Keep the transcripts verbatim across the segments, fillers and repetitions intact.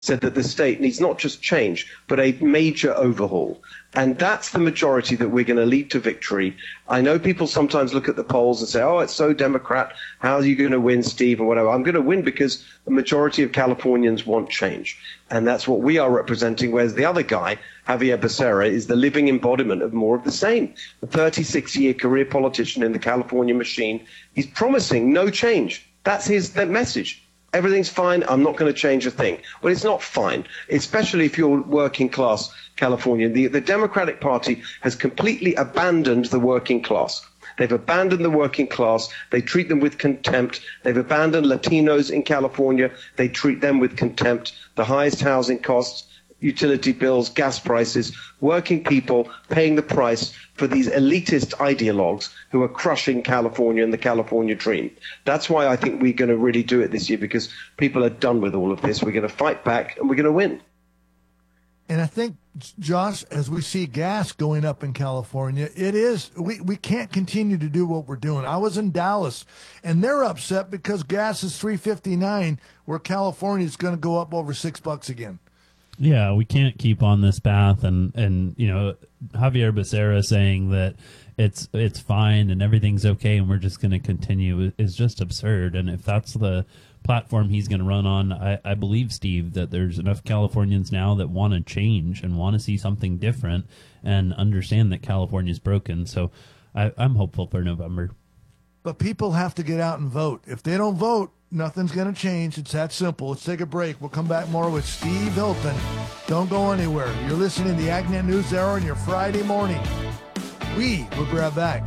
said that the state needs not just change, but a major overhaul. And that's the majority that we're going to lead to victory. I know people sometimes look at the polls and say, oh, it's so Democrat. How are you going to win, Steve, or whatever? I'm going to win because the majority of Californians want change. And that's what we are representing, whereas the other guy, Javier Becerra, is the living embodiment of more of the same. A thirty-six year career politician in the California machine. He's promising no change. That's his that message. Everything's fine. I'm not going to change a thing. Well, it's not fine, especially if you're working class Californian. The, the Democratic Party has completely abandoned the working class. They've abandoned the working class. They treat them with contempt. They've abandoned Latinos in California. They treat them with contempt. The highest housing costs, utility bills, gas prices, working people paying the price for these elitist ideologues who are crushing California and the California dream. That's why I think we're going to really do it this year, because people are done with all of this. We're going to fight back and we're going to win. And I think, Josh, as we see gas going up in California, it is, we, we can't continue to do what we're doing. I was in Dallas, and they're upset because gas is three fifty-nine, where California is going to go up over six bucks again. Yeah, we can't keep on this path, and, and you know, Javier Becerra saying that it's it's fine and everything's okay and we're just going to continue is just absurd. And if that's the platform he's going to run on, I, I believe, Steve, that there's enough Californians now that want to change and want to see something different and understand that California's broken. So I, I'm hopeful for November. But people have to get out and vote. If they don't vote, nothing's going to change. It's that simple. Let's take a break. We'll come back more with Steve Hilton. Don't go anywhere. You're listening to the AgNet News Hour on your Friday morning. We will be right back.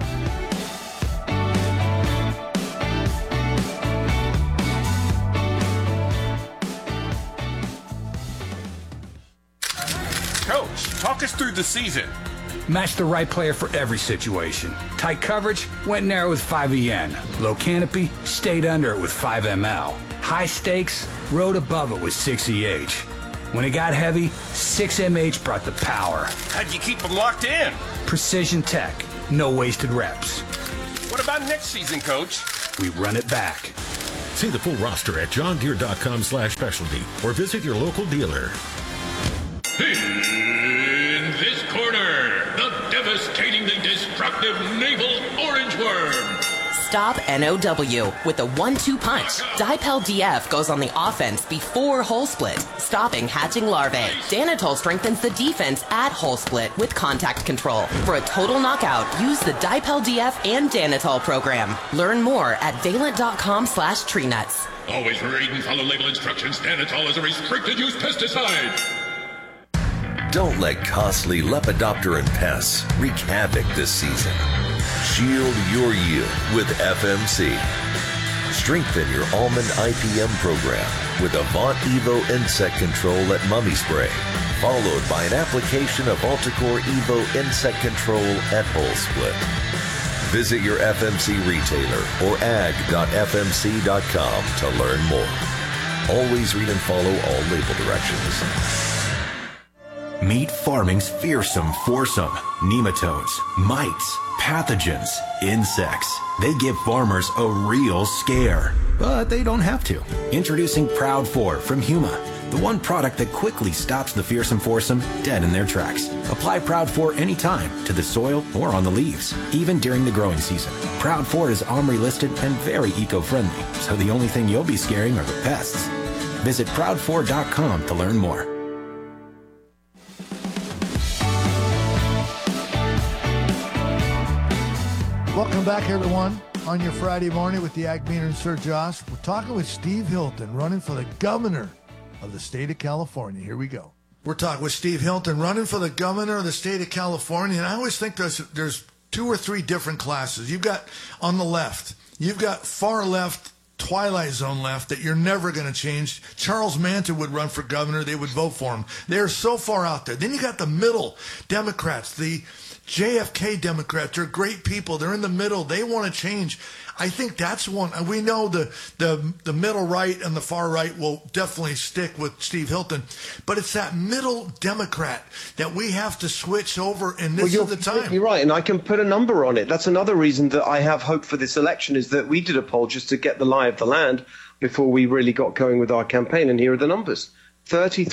Coach, talk us through the season. Match the right player for every situation. Tight coverage, went narrow with five E N. Low canopy, stayed under it with five M L. High stakes, rode above it with six E H. When it got heavy, six M H brought the power. How'd you keep them locked in? Precision tech, no wasted reps. What about next season, Coach? We run it back. See the full roster at johndeere.com slash specialty or visit your local dealer. In this corner, the devastatingly destructive naval orange worm. Stop N O W with a one two punch. Dipel D F goes on the offense before hole split, stopping hatching larvae. Danitol strengthens the defense at hole split with contact control. For a total knockout, use the Dipel D F and Danitol program. Learn more at valent.com slash tree nuts. Always read and follow label instructions. Danitol is a restricted use pesticide. Don't let costly Lepidopteran pests wreak havoc this season. Shield your yield with F M C. Strengthen your almond I P M program with Avant Evo Insect Control at Mummy Spray, followed by an application of Alticore Evo Insect Control at Hole Split. Visit your F M C retailer or ag dot f m c dot com to learn more. Always read and follow all label directions. Meet farming's fearsome foursome. Nematodes, mites, pathogens, insects. They give farmers a real scare. But they don't have to. Introducing Proud four from Huma, the one product that quickly stops the fearsome foursome dead in their tracks. Apply Proud four anytime to the soil or on the leaves, even during the growing season. Proud four is OMRI listed and very eco-friendly, so the only thing you'll be scaring are the pests. Visit proud four dot com to learn more. Welcome back, everyone, on your Friday morning with the Ag Beaner and Sir Josh. We're talking with Steve Hilton, running for the governor of the state of California. Here we go. We're talking with Steve Hilton, running for the governor of the state of California. And I always think there's there's two or three different classes. You've got, on the left, you've got far left, Twilight Zone left that you're never going to change. Charles Manson would run for governor. They would vote for him. They're so far out there. Then you got the middle Democrats, the J F K Democrats. They're great people. They're in the middle. They want to change. I think that's one. We know the, the, the middle right and the far right will definitely stick with Steve Hilton. But it's that middle Democrat that we have to switch over, and this well, is the time. You're right, and I can put a number on it. That's another reason that I have hope for this election, is that we did a poll just to get the lie of the land before we really got going with our campaign, and here are the numbers. thirty